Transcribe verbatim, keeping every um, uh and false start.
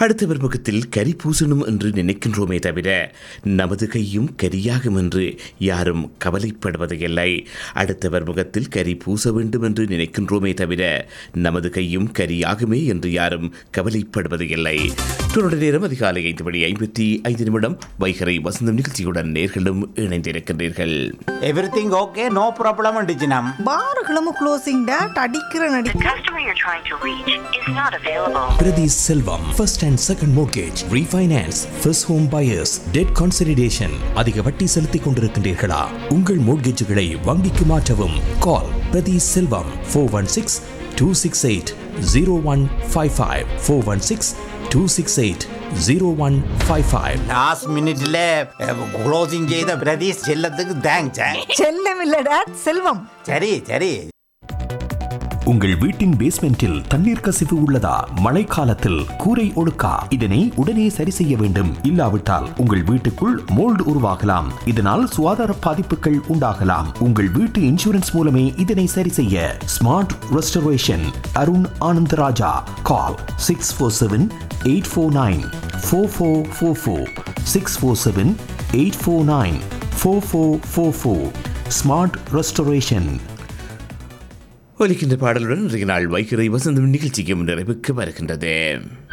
அடுத்தவர் முகத்தில் கரி பூசணும் என்று நினைக்கின்றோமே தவிர நமது கையும் கரியாகும் என்று யாரும் கவலைப்படுவது இல்லை. அடுத்தவர் முகத்தில் கரி பூச வேண்டும் என்று நினைக்கின்றோமே தவிர நமது கையும் கரியாகுமே என்று யாரும் கவலைப்படுவது இல்லை. தொடர் நேரம் அதிகாலை ஐந்து மணி ஐம்பத்தி ஐந்து நிமிடம். வைகரை வசந்தம் நிகழ்ச்சியுடன் நேர்களும் இணைந்திருக்கின்றீர்கள். Everything okay, no problem அண்டிச்சினம். பார்களும் closing date அடிக்கிற நடி. The customer you're trying to reach is not available. Prati Selvam, first and second mortgage, refinance, first home buyers, debt consolidation. அதிக வட்டி செலுத்திக் கொண்டிருக்கின்றீர்களா? உங்கள் மோட்கேஜுகளை வங்கிக்கு மாற்றவும். கால் பிரதி செல்வம் four one six two six eight zero one five five four one six two six eight zero one five five. Last மினிட்ல closing செய்த பிரதீஷ் செல்லத்துக்கு தேங்க்ஸ். செல்லம் இல்ல டேட், செல்வம். சரி சரி. உங்கள் வீட்டின் பேஸ்மெண்டில் தண்ணீர் கசிவு உள்ளதா? மழைக்காலத்தில் கூரை ஒழுக்கா? இதனை உடனே சரி செய்ய வேண்டும். இல்லாவிட்டால் உங்கள் வீட்டுக்குள் மோல்டு உருவாகலாம். இதனால் சுகாதார பாதிப்புகள் உண்டாகலாம். உங்கள் வீட்டு இன்சூரன்ஸ் மூலமே இதனை சரி செய்ய. Smart restoration, Arun Anandaraja. கால் six four seven eight four nine four four four four six four seven eight four nine four four four four. Smart restoration. ஒலிக்கின்ற பாடலுடன் இன்றைய நாள் வைகரை வசந்தம் நிகழ்ச்சிக்கு நிறைவுக்கு வருகின்றது.